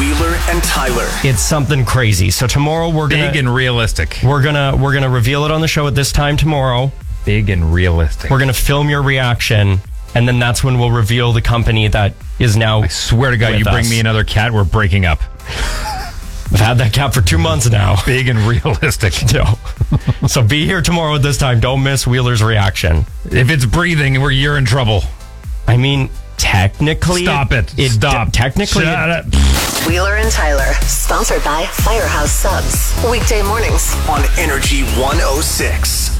Wheeler and Tyler. It's something crazy. So tomorrow we're gonna Big and realistic. we're gonna reveal it on the show at this time tomorrow. Big and realistic. We're gonna film your reaction, and then that's when we'll reveal the company that is now. I swear to God, with you bring us. me another cat, we're breaking up. I've had that cat for 2 months now. Big and realistic. No. So be here tomorrow at this time. Don't miss Wheeler's reaction. If it's breathing, you're in trouble. I mean, technically... Stop it. Stop. Technically... Shut up. Wheeler and Tyler, sponsored by Firehouse Subs. Weekday mornings On Energy 106.